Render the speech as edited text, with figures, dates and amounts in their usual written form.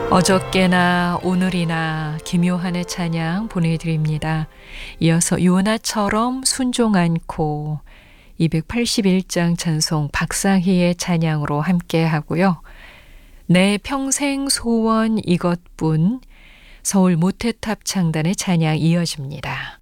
어저께나 오늘이나 기묘한의 찬양 보내드립니다. 이어서 요나처럼 순종 않고 281장 찬송 박상희의 찬양으로 함께 하고요. 내 평생 소원 이것뿐 서울 모태탑 창단의 찬양 이어집니다.